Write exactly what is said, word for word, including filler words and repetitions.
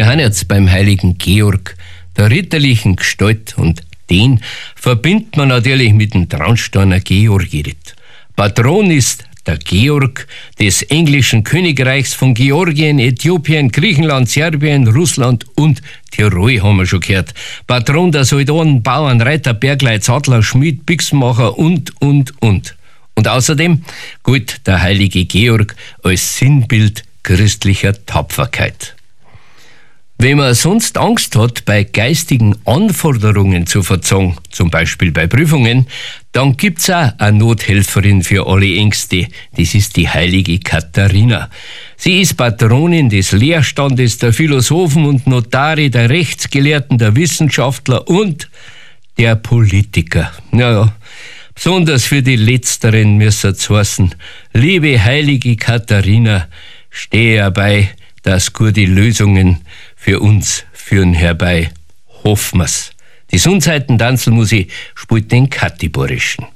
Wir haben jetzt beim heiligen Georg, der ritterlichen Gestalt, und den verbindet man natürlich mit dem Traunsteiner Georgiritt. Patron ist der Georg des englischen Königreichs von Georgien, Äthiopien, Griechenland, Serbien, Russland und Tirol, haben wir schon gehört. Patron der Soldaten, Bauern, Reiter, Bergleute, Sattler, Schmied, Büchsenmacher und, und, und. Und außerdem gilt der heilige Georg als Sinnbild christlicher Tapferkeit. Wenn man sonst Angst hat, bei geistigen Anforderungen zu verzagen, zum Beispiel bei Prüfungen, dann gibt's auch eine Nothelferin für alle Ängste. Das ist die heilige Katharina. Sie ist Patronin des Lehrstandes, der Philosophen und Notare, der Rechtsgelehrten, der Wissenschaftler und der Politiker. Naja, besonders für die Letzteren müsste es heißen: liebe heilige Katharina, stehe herbei, dass gute Lösungen für uns führen herbei. Hoffen wir's. Die Sonnseiten-Tanzelmusik spielt den Katiborischen.